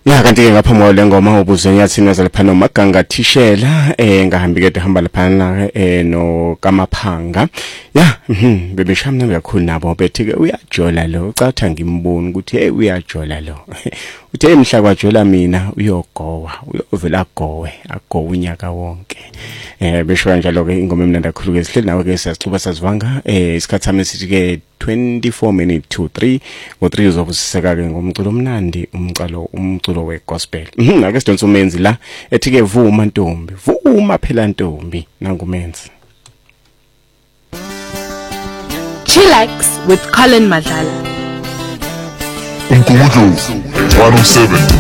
Ya kanti ke ngaphambi le ngoma ubuze nyathini wazalaphana noMaganga Thishela ngahambi ke hamba laphana no Kamaphanga ya bebeshamna kakhulu nabo bethi ke uyajola lo ucatha ngimboni ukuthi hey uyajola lo uthe emhla kwajola mina uyogowa uyovela gowe agowe unyaka wonke besho kanjalo ke ingoma emnandi kakhulu ke sihleli nawe ke siyacixuba sazivanga isikhathi sami sithi ke 24 minutes to 3 ngo3 uzobusiseka ke ngomculo omnandi umculo wegospel ake sidonsa umenzi la ethi ke vuma ntombi vuma phela ntombi nangumenzi Chillax with Colin Madlala. 107